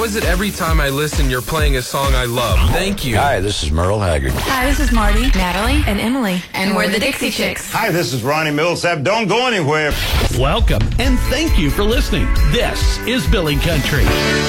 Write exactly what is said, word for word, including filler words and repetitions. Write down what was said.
How is it every time I listen, you're playing a song I love? Thank you. Hi, this is Merle Haggard. Hi, this is Marty, Natalie, and Emily. and we're the Dixie Chicks. Hi, this is Ronnie Millsap. Don't go anywhere. Welcome, and thank you for listening. This is Billy Country.